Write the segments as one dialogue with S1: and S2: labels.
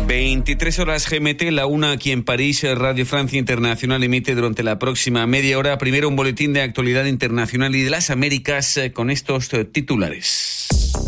S1: 23 horas GMT, la 1 aquí en París. Radio Francia Internacional emite durante la próxima media hora primero un boletín de actualidad internacional y de las Américas con estos titulares.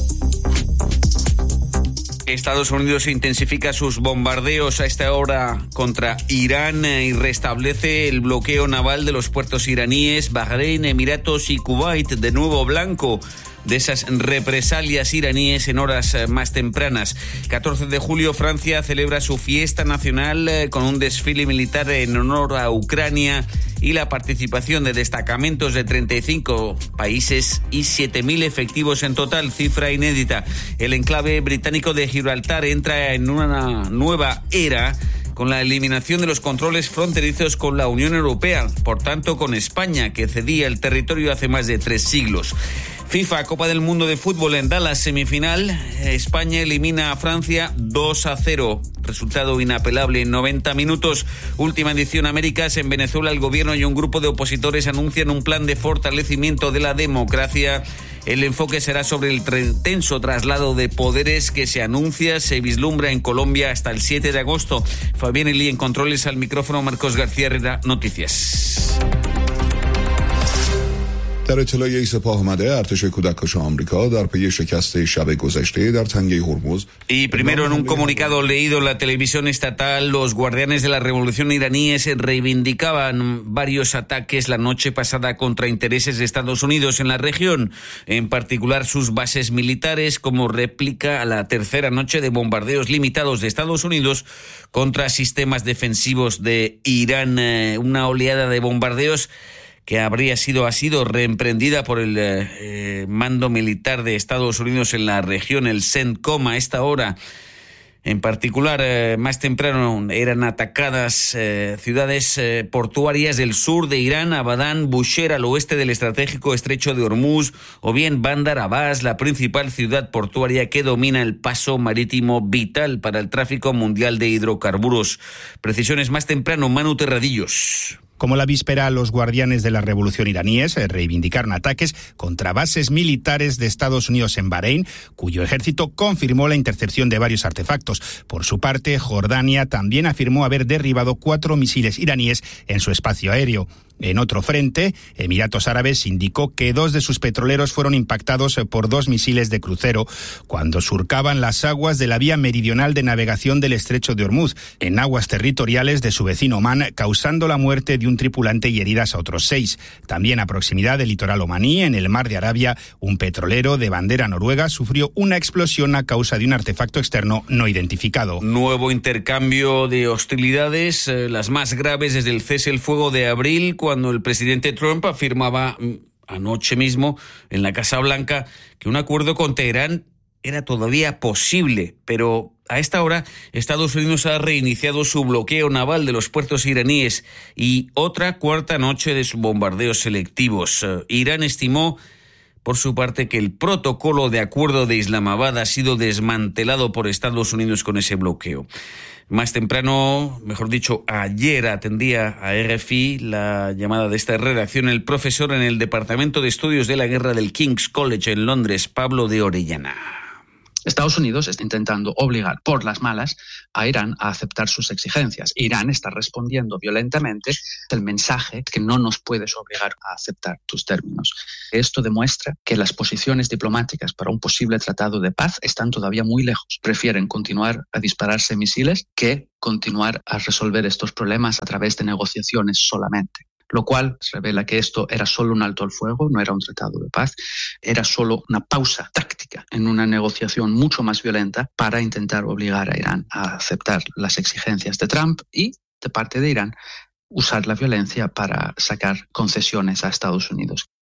S1: Estados Unidos intensifica sus bombardeos a esta hora contra Irán y restablece el bloqueo naval de los puertos iraníes, Bahrein, Emiratos y Kuwait, de nuevo blanco de esas represalias iraníes en horas más tempranas. 14 de julio, Francia celebra su fiesta nacional con un desfile militar en honor a Ucrania y la participación de destacamentos de 35 países y 7.000 efectivos en total, cifra inédita. El enclave británico de Gibraltar entra en una nueva era con la eliminación de los controles fronterizos con la Unión Europea, por tanto con España, que cedía el territorio hace más de 3 siglos. FIFA, Copa del Mundo de Fútbol en Dallas, semifinal. España elimina a Francia 2-0. Resultado inapelable en 90 minutos. Última edición Américas. En Venezuela, el gobierno y un grupo de opositores anuncian un plan de fortalecimiento de la democracia. El enfoque será sobre el tenso traslado de poderes que se vislumbra en Colombia hasta el 7 de agosto. Fabián Elí en controles, al micrófono Marcos García Herrera, Noticias.
S2: در اطلاعیه‌ای سپاه آمده ارتش کودکان آمریکا در پی شکست شب گذشته در تنگه هرمز.
S1: Y primero, en un comunicado leído en la televisión estatal, los guardianes de la revolución iraníes reivindicaban varios ataques la noche pasada contra intereses de Estados Unidos en la región, en particular sus bases militares, como réplica a la tercera noche de bombardeos limitados de Estados Unidos contra sistemas defensivos de Irán. Una oleada de bombardeos que ha sido reemprendida por el mando militar de Estados Unidos en la región, el CENTCOM, a esta hora. En particular, más temprano eran atacadas ciudades portuarias del sur de Irán, Abadán, Bushehr, al oeste del estratégico estrecho de Hormuz, o bien Bandar Abbas, la principal ciudad portuaria que domina el paso marítimo vital para el tráfico mundial de hidrocarburos. Precisiones más temprano, Manu Terradillos.
S3: Como la víspera, los guardianes de la revolución iraníes reivindicaron ataques contra bases militares de Estados Unidos en Bahrein, cuyo ejército confirmó la intercepción de varios artefactos. Por su parte, Jordania también afirmó haber derribado 4 misiles iraníes en su espacio aéreo. En otro frente, Emiratos Árabes indicó que 2 de sus petroleros fueron impactados por 2 misiles de crucero cuando surcaban las aguas de la vía meridional de navegación del estrecho de Hormuz, en aguas territoriales de su vecino Omán, causando la muerte de un tripulante y heridas a otros 6. También a proximidad del litoral omaní, en el mar de Arabia, un petrolero de bandera noruega sufrió una explosión a causa de un artefacto externo no identificado.
S1: Nuevo intercambio de hostilidades, las más graves desde el cese el fuego de abril, cuando el presidente Trump afirmaba anoche mismo en la Casa Blanca que un acuerdo con Teherán era todavía posible, pero a esta hora Estados Unidos ha reiniciado su bloqueo naval de los puertos iraníes y otra cuarta noche de sus bombardeos selectivos. Irán estimó, por su parte, que el protocolo de acuerdo de Islamabad ha sido desmantelado por Estados Unidos con ese bloqueo. Más temprano, mejor dicho, ayer atendía a RFI la llamada de esta redacción el profesor en el Departamento de Estudios de la Guerra del King's College en Londres, Pablo de Orellana.
S4: Estados Unidos está intentando obligar por las malas a Irán a aceptar sus exigencias. Irán está respondiendo violentamente el mensaje que no nos puedes obligar a aceptar tus términos. Esto demuestra que las posiciones diplomáticas para un posible tratado de paz están todavía muy lejos. Prefieren continuar a dispararse misiles que continuar a resolver estos problemas a través de negociaciones solamente. Lo cual revela que esto era solo un alto al fuego, no era un tratado de paz, era solo una pausa táctica en una negociación mucho más violenta para intentar obligar a Irán a aceptar las exigencias de Trump y, de parte de Irán, usar la violencia para sacar concesiones a Estados Unidos.